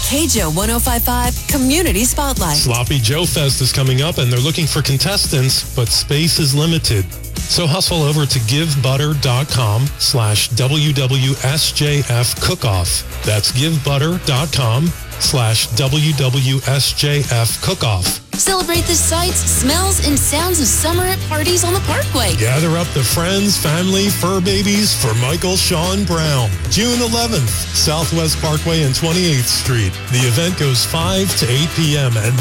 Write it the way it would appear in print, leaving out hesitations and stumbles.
KJO 105.5 Community Spotlight. Sloppy Joe Fest is coming up, and they're looking for contestants, but space is limited. So hustle over to givebutter.com/WWSJF Cookoff. That's givebutter.com/WWSJF Cookoff. Celebrate the sights, smells, and sounds of summer at parties on the Parkway. Gather up the friends, family, fur babies for Michael Sean Brown. June 11th, Southwest Parkway and 28th Street. The event goes 5 to 8 p.m. and